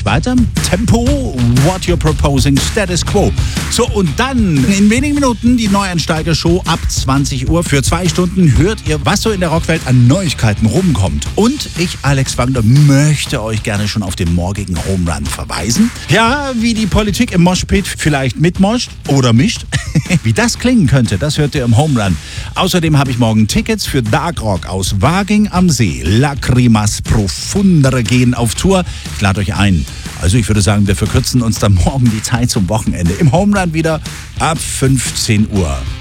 gleich weiter. Tempo, What You're Proposing, Status Quo. So, und dann in wenigen Minuten die Neueinsteiger-Show ab 20 Uhr. Für 2 Stunden hört ihr, was so in der Rockwelt an Neuigkeiten rumkommt. Und ich, Alex Wagner, möchte euch gerne schon auf den morgigen Home Run verweisen. Ja, wie die Politik im Moshpit vielleicht mitmoscht oder mischt. Wie das klingen könnte, das hört ihr im Home Run. Außerdem habe ich morgen Tickets für Dark Rock aus Waging am See. Lacrimas Profundere gehen auf Tour. Ich lade euch ein. Also ich würde sagen, wir verkürzen uns dann morgen die Zeit zum Wochenende. Im Home Run wieder ab 15 Uhr.